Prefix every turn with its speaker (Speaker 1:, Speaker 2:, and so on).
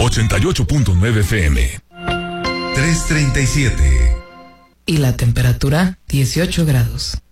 Speaker 1: 88.9 FM.
Speaker 2: 3:37.
Speaker 3: Y la temperatura, 18 grados.